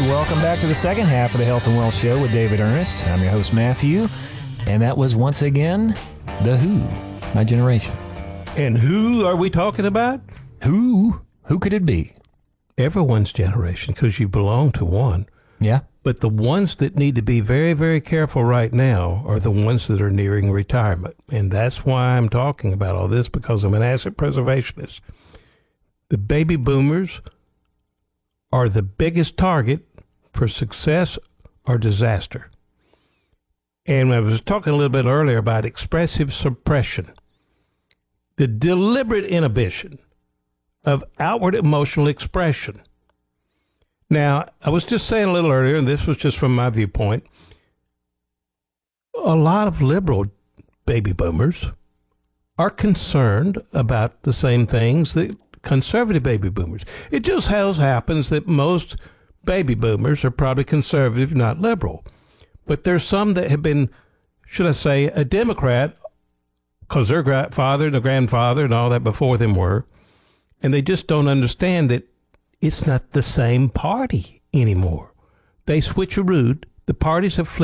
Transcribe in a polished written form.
Welcome back to the second half of the Health and Wealth Show with David Ernest. I'm your host, Matthew, and that was once again The Who, My Generation. And who are we talking about? Who? Who could it be? Everyone's generation, because you belong to one. Yeah. But the ones that need to be very, very careful right now are the ones that are nearing retirement. And that's why I'm talking about all this, because I'm an asset preservationist. The baby boomers are the biggest target for success or disaster. And I was talking a little bit earlier about expressive suppression, the deliberate inhibition of outward emotional expression. Now, I was just saying a little earlier, and this was just from my viewpoint, a lot of liberal baby boomers are concerned about the same things that conservative baby boomers. It just happens that most baby boomers are probably conservative, not liberal. But there's some that have been, should I say, a Democrat, because their father and their grandfather and all that before them were, and they just don't understand that it's not the same party anymore. They switcherooed. The parties have flipped.